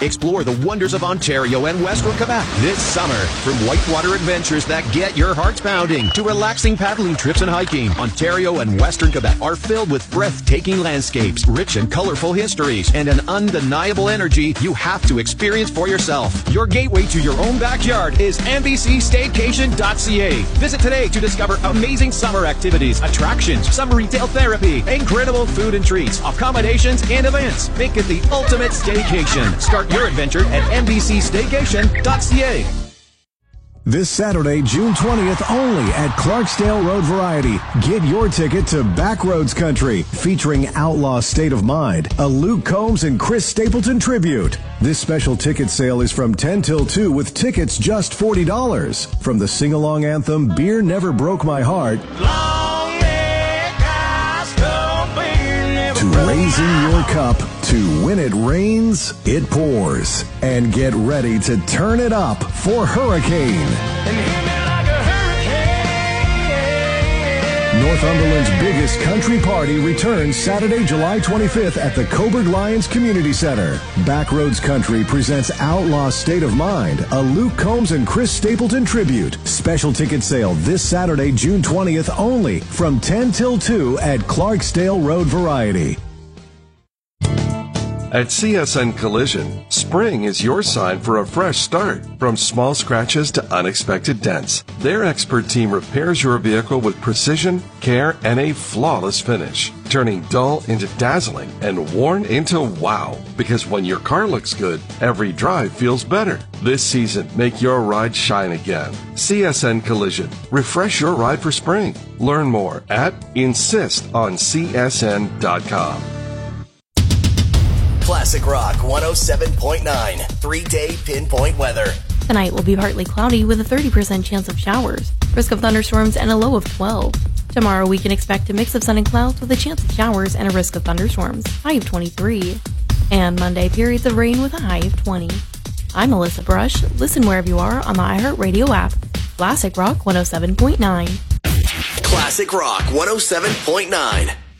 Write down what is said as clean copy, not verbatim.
Explore the wonders of Ontario and Western Quebec this summer. From whitewater adventures that get your hearts pounding to relaxing paddling trips and hiking, Ontario and Western Quebec are filled with breathtaking landscapes, rich and colorful histories, and an undeniable energy you have to experience for yourself. Your gateway to your own backyard is NBCStaycation.ca. Visit today to discover amazing summer activities, attractions, summer retail therapy, incredible food and treats, accommodations, and events. Make it the ultimate staycation. Start your adventure at NBCStaycation.ca. This Saturday, June 20th, only at Clarksdale Road Variety. Get your ticket to Backroads Country, featuring Outlaw State of Mind, a Luke Combs and Chris Stapleton tribute. This special ticket sale is from 10 till 2 with tickets just $40. From the sing-along anthem, Beer Never Broke My Heart, to raising your cup, to When It Rains, It Pours. And get ready to turn it up for Hurricane. Northumberland's biggest country party returns Saturday, July 25th at the Coburg Lions Community Center. Backroads Country presents Outlaw State of Mind, a Luke Combs and Chris Stapleton tribute. Special ticket sale this Saturday, June 20th only from 10 till 2 at Clarksdale Road Variety. At CSN Collision, spring is your sign for a fresh start. From small scratches to unexpected dents, their expert team repairs your vehicle with precision, care, and a flawless finish, turning dull into dazzling and worn into wow. Because when your car looks good, every drive feels better. This season, make your ride shine again. CSN Collision. Refresh your ride for spring. Learn more at insistoncsn.com. Classic Rock 107.9, 3-day pinpoint weather. Tonight will be partly cloudy with a 30% chance of showers, risk of thunderstorms, and a low of 12. Tomorrow we can expect a mix of sun and clouds with a chance of showers and a risk of thunderstorms, high of 23. And Monday, periods of rain with a high of 20. I'm Melissa Brush. Listen wherever you are on the iHeartRadio app. Classic Rock 107.9. Classic Rock 107.9.